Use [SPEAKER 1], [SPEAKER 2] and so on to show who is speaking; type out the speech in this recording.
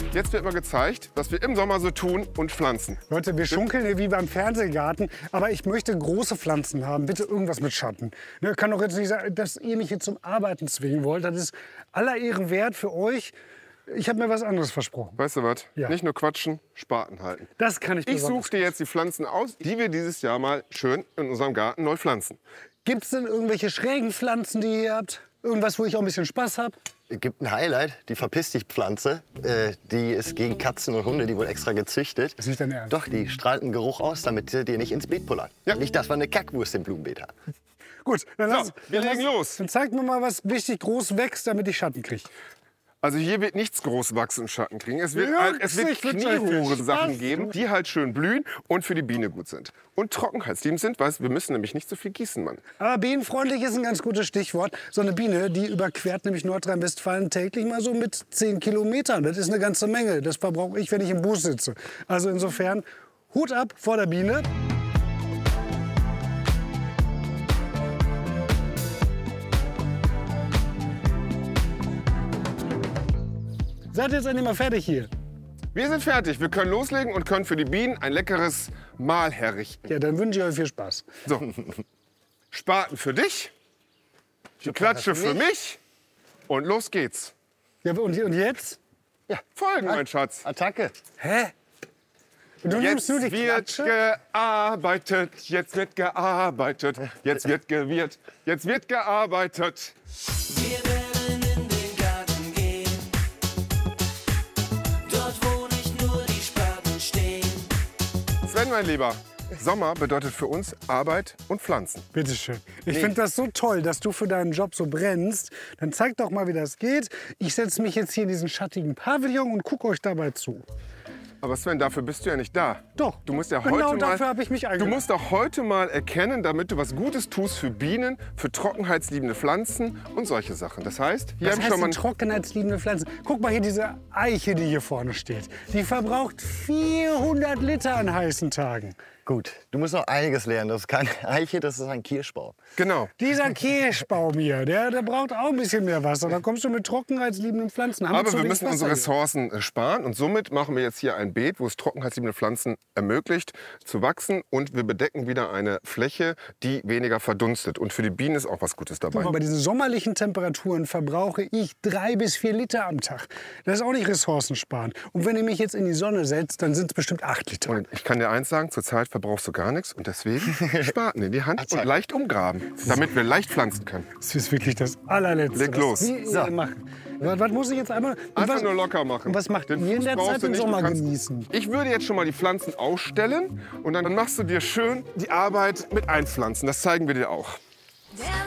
[SPEAKER 1] Jetzt wird mal gezeigt, was wir im Sommer so tun und pflanzen.
[SPEAKER 2] Leute, wir schunkeln hier wie beim Fernsehgarten, aber ich möchte große Pflanzen haben. Bitte irgendwas mit Schatten. Ne, kann doch jetzt nicht sein, dass ihr mich hier zum Arbeiten zwingen wollt. Das ist aller Ehren wert für euch. Ich habe mir was anderes versprochen.
[SPEAKER 1] Weißt du was?
[SPEAKER 2] Ja.
[SPEAKER 1] Nicht nur quatschen, Spaten halten.
[SPEAKER 2] Das kann ich
[SPEAKER 1] Ich
[SPEAKER 2] besonders.
[SPEAKER 1] suche dir jetzt die Pflanzen aus, die wir dieses Jahr mal schön in unserem Garten neu pflanzen.
[SPEAKER 2] Gibt es denn irgendwelche schrägen Pflanzen, die ihr habt? Irgendwas, wo ich auch ein bisschen Spaß habe?
[SPEAKER 3] Es gibt ein Highlight, die Verpiss-dich-Pflanze. Die ist gegen Katzen und Hunde, die wurde extra gezüchtet.
[SPEAKER 2] Das ist nicht dein Ernst?
[SPEAKER 3] Doch, die strahlt einen Geruch aus, damit sie dir nicht ins Beet pullern.
[SPEAKER 1] Ja.
[SPEAKER 3] Nicht, dass wir eine Kackwurst im Blumenbeet haben.
[SPEAKER 2] Gut, dann,
[SPEAKER 1] So, wir legen los.
[SPEAKER 2] Dann zeig mir mal, was richtig groß wächst, damit ich Schatten kriege.
[SPEAKER 1] Also hier wird nichts groß wachsen und Schatten kriegen. Es wird,
[SPEAKER 2] Ja,
[SPEAKER 1] es wird
[SPEAKER 2] ich find's
[SPEAKER 1] kniehohe
[SPEAKER 2] richtig
[SPEAKER 1] Sachen
[SPEAKER 2] Spaß.
[SPEAKER 1] geben, die halt schön blühen und für die Biene gut sind. Und trockenheitsliebend sind, weil wir müssen nämlich nicht so viel gießen, Mann.
[SPEAKER 2] Aber bienenfreundlich ist ein ganz gutes Stichwort. So eine Biene, die überquert nämlich Nordrhein-Westfalen täglich mal so mit 10 Kilometern. Das ist eine ganze Menge. Das verbrauche ich, wenn ich im Bus sitze. Also insofern, Hut ab vor der Biene. Seid ihr jetzt endlich mal fertig hier?
[SPEAKER 1] Wir sind fertig. Wir können loslegen und können für die Bienen ein leckeres Mahl herrichten.
[SPEAKER 2] Ja, dann wünsche ich euch viel Spaß.
[SPEAKER 1] So, Spaten für dich, die Klatsche für mich und los geht's.
[SPEAKER 2] Ja, und jetzt?
[SPEAKER 1] Folgen, mein Schatz.
[SPEAKER 3] Attacke.
[SPEAKER 2] Hä? Du
[SPEAKER 1] Jetzt
[SPEAKER 2] nimmst nur die
[SPEAKER 1] wird
[SPEAKER 2] Klatsche?
[SPEAKER 1] gearbeitet, jetzt wird gearbeitet, jetzt wird gewirrt, jetzt wird gearbeitet.
[SPEAKER 4] Wir werden in den Garten gehen, dort wo nicht nur die Spaten stehen.
[SPEAKER 1] Sven, mein Lieber, Sommer bedeutet für uns Arbeit und Pflanzen.
[SPEAKER 2] Bitteschön. Ich finde das so toll, dass du für deinen Job so brennst. Dann zeig doch mal, wie das geht. Ich setze mich jetzt hier in diesen schattigen Pavillon und gucke euch dabei zu.
[SPEAKER 1] Aber Sven, dafür bist du ja nicht da.
[SPEAKER 2] Doch,
[SPEAKER 1] Du musst ja
[SPEAKER 2] genau
[SPEAKER 1] heute
[SPEAKER 2] dafür
[SPEAKER 1] mal,
[SPEAKER 2] habe ich mich
[SPEAKER 1] du
[SPEAKER 2] eingeladen.
[SPEAKER 1] musst auch heute mal erkennen, damit du was Gutes tust für Bienen, für trockenheitsliebende Pflanzen und solche Sachen. Das heißt, hier
[SPEAKER 2] Das
[SPEAKER 1] haben
[SPEAKER 2] heißt,
[SPEAKER 1] schon mal
[SPEAKER 2] die trockenheitsliebende Pflanzen. Guck mal hier, diese Eiche, die hier vorne steht. Die verbraucht 400 Liter an heißen Tagen.
[SPEAKER 3] Gut, du musst noch einiges lernen. Das ist keine Eiche, das ist ein Kirschbaum.
[SPEAKER 1] genau.
[SPEAKER 2] Dieser Kirschbaum hier, der braucht auch ein bisschen mehr Wasser. Da kommst du mit trockenheitsliebenden Pflanzen. Haben
[SPEAKER 1] Aber
[SPEAKER 2] zu
[SPEAKER 1] wir
[SPEAKER 2] wenig
[SPEAKER 1] müssen unsere
[SPEAKER 2] Wasser hier.
[SPEAKER 1] Ressourcen sparen und somit machen wir jetzt hier ein Beet, wo es trockenheitsliebende Pflanzen ermöglicht zu wachsen und wir bedecken wieder eine Fläche, die weniger verdunstet. Und für die Bienen ist auch was Gutes dabei.
[SPEAKER 2] Guck mal, bei diesen sommerlichen Temperaturen verbrauche ich 3 bis 4 Liter am Tag. Das ist auch nicht ressourcensparend. Und wenn ihr mich jetzt in die Sonne setzt, dann sind es bestimmt 8 Liter.
[SPEAKER 1] Und ich kann dir eins sagen, zurzeit verbrauchst du gar nichts und deswegen Spaten in die Hand und leicht umgraben, damit wir leicht pflanzen können.
[SPEAKER 2] Das ist wirklich das allerletzte.
[SPEAKER 1] Leg los.
[SPEAKER 2] Was wir machen. Was muss ich jetzt einmal... und
[SPEAKER 1] Einfach
[SPEAKER 2] was,
[SPEAKER 1] nur locker machen.
[SPEAKER 2] und was macht
[SPEAKER 1] Den
[SPEAKER 2] ihr in
[SPEAKER 1] Fuß
[SPEAKER 2] der
[SPEAKER 1] brauchst
[SPEAKER 2] Zeit
[SPEAKER 1] du
[SPEAKER 2] im
[SPEAKER 1] nicht, du
[SPEAKER 2] Sommer
[SPEAKER 1] kannst-
[SPEAKER 2] genießen?
[SPEAKER 1] Ich würde jetzt schon mal die Pflanzen ausstellen und dann machst du dir schön die Arbeit mit einpflanzen. Das zeigen wir dir auch.
[SPEAKER 5] Der